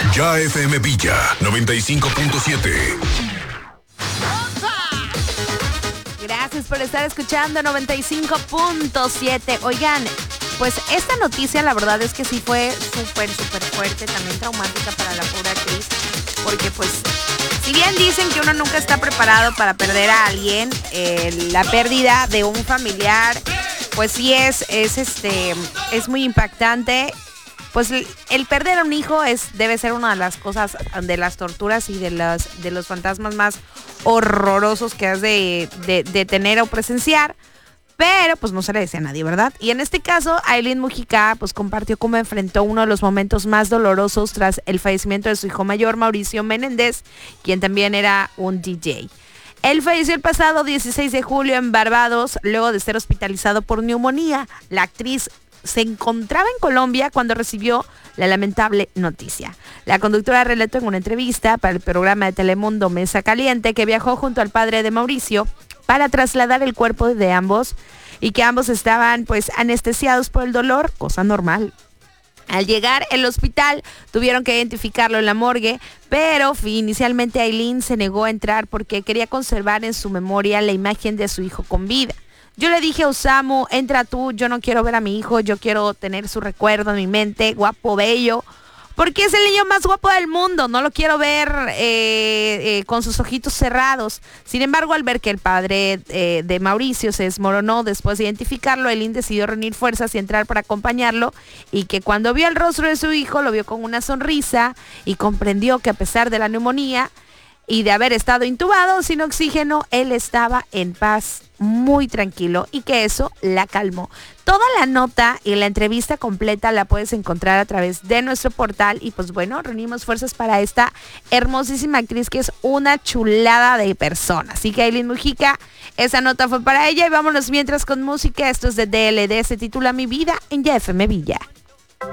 Ya FM Villa 95.7. Gracias por estar escuchando 95.7. Oigan, pues esta noticia la verdad es que sí fue súper fuerte, también traumática para la pobre actriz, porque pues si bien dicen que uno nunca está preparado para perder a alguien, la pérdida de un familiar pues sí es muy impactante. Pues el perder a un hijo debe ser una de las cosas, de las torturas y de los fantasmas más horrorosos que has de tener o presenciar. Pero pues no se le desea a nadie, ¿verdad? Y en este caso, Aileen Mujica pues compartió cómo enfrentó uno de los momentos más dolorosos tras el fallecimiento de su hijo mayor, Mauricio Menéndez, quien también era un DJ. Él falleció el pasado 16 de julio en Barbados, luego de ser hospitalizado por neumonía. La actriz se encontraba en Colombia cuando recibió la lamentable noticia. La conductora relató en una entrevista para el programa de Telemundo Mesa Caliente que viajó junto al padre de Mauricio para trasladar el cuerpo de ambos y que ambos estaban pues anestesiados por el dolor, cosa normal. Al llegar al hospital tuvieron que identificarlo en la morgue, pero inicialmente Aileen se negó a entrar porque quería conservar en su memoria la imagen de su hijo con vida. Yo le dije a Osamu, entra tú, yo no quiero ver a mi hijo, yo quiero tener su recuerdo en mi mente, guapo, bello, porque es el niño más guapo del mundo, no lo quiero ver con sus ojitos cerrados. Sin embargo, al ver que el padre de Mauricio se desmoronó después de identificarlo, Aileen decidió reunir fuerzas y entrar para acompañarlo, y que cuando vio el rostro de su hijo, lo vio con una sonrisa y comprendió que a pesar de la neumonía y de haber estado intubado sin oxígeno, él estaba en paz, muy tranquilo, y que eso la calmó. Toda la nota y la entrevista completa la puedes encontrar a través de nuestro portal. Y pues bueno, reunimos fuerzas para esta hermosísima actriz que es una chulada de persona. Así que Aileen Mujica, esa nota fue para ella. Y vámonos mientras con música. Esto es de DLD, se titula Mi Vida en Ya FM Villa.